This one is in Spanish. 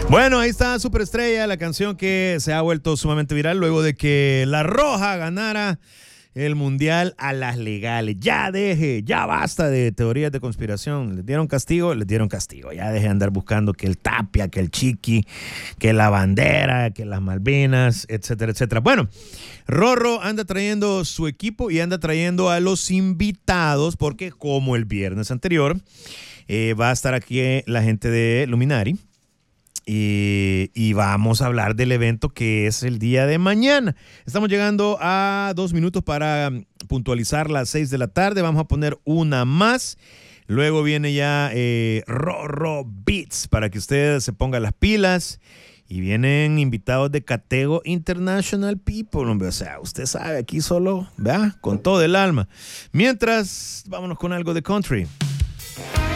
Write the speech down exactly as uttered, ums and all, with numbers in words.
Bueno, ahí está Superestrella, la canción que se ha vuelto sumamente viral luego de que La Roja ganara el Mundial a las legales. Ya deje, ya basta de teorías de conspiración. Les dieron castigo, les dieron castigo. Ya deje de andar buscando que el Tapia, que el Chiqui, que la bandera, que las Malvinas, etcétera, etcétera. Bueno, Rorro anda trayendo su equipo y anda trayendo a los invitados porque como el viernes anterior eh, va a estar aquí la gente de Luminari. Y, y vamos a hablar del evento que es el día de mañana. Estamos llegando a dos minutos para puntualizar las seis de la tarde. Vamos a poner una más. Luego viene ya eh, Rorro Beats para que usted se ponga las pilas. Y vienen invitados de Catego International People, hombre. O sea, usted sabe, aquí solo, ¿verdad? Con todo el alma. Mientras, vámonos con algo de country.